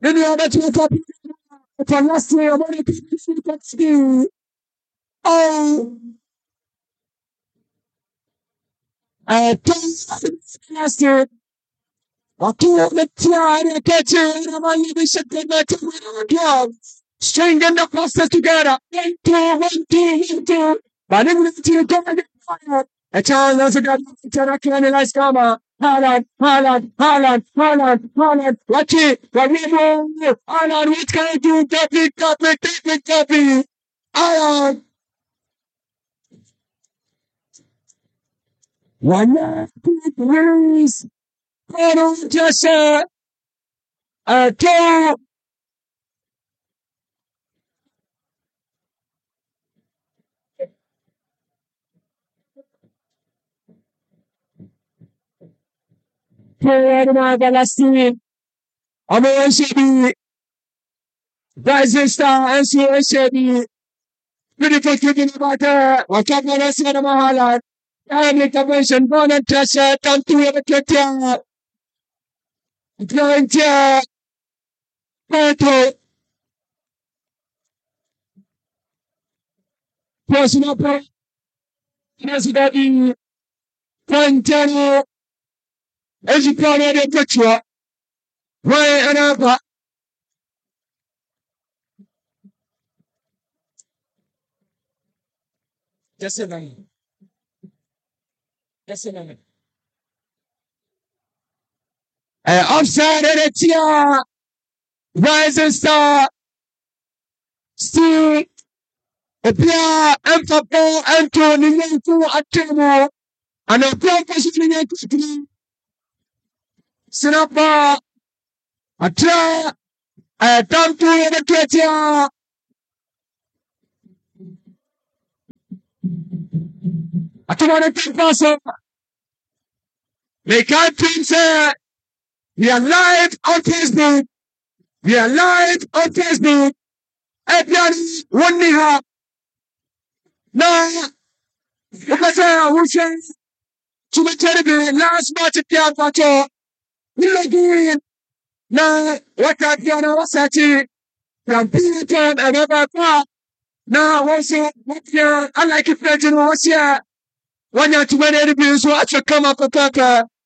Then you have to top for last year. What do you see? Oh, last year. Stringing the clusters together. 1, 2, 1, 2, 1, 2. But then we see the fire. A child has a gun to analyze Kama. Haaland. Watch it. Haaland, what can I do? Copy. Haaland. One, release. Just two. Palestine. I'm a NCB. Rising Star, NCB. Beautiful kicking about her. What's up, Cinema Haaland? Intervention, Bonnet Trasher, come to have a kick. Plenty. Petro. Personal play. Nesbadi. Quintana. As you call it, a picture. Right and over. Just a minute. Offside at the tier. Rising Star. Still. Ebia Mfapo Anthony Nyanku Atemo and a professional Nyanku Sinapa Atra Tantu Evacuatia Atamana Paso. They can't say we are live on Facebook. Epian Waniha. No, because I was to the terrible last match at Piafato. Again. No, what I did was actually from Peter and ever far. Now, also, I like it, President was here. When you're too many reviews, watch you come up a pepper.